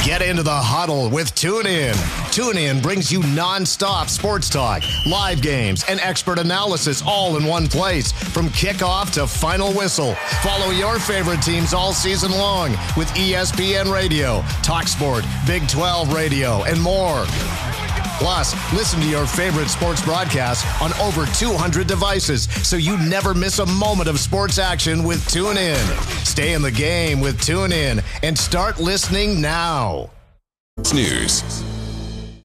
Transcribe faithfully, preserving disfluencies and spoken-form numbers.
Get into the huddle with TuneIn. TuneIn brings you nonstop sports talk, live games, and expert analysis all in one place. From kickoff to final whistle, follow your favorite teams all season long with E S P N Radio, TalkSport, Big twelve Radio, and more. Plus, listen to your favorite sports broadcasts on over two hundred devices so you never miss a moment of sports action with TuneIn. Stay in the game with TuneIn and start listening now. News.